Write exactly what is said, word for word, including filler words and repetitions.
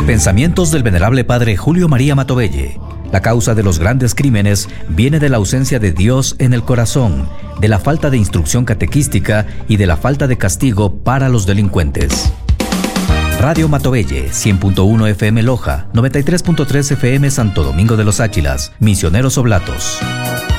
Pensamientos del venerable padre Julio María Matovelle. La causa de los grandes crímenes viene de la ausencia de Dios en el corazón, de la falta de instrucción catequística y de la falta de castigo para los delincuentes. Radio Matovelle, cien punto uno F M Loja, noventa y tres punto tres F M Santo Domingo de los Áchilas, Misioneros Oblatos.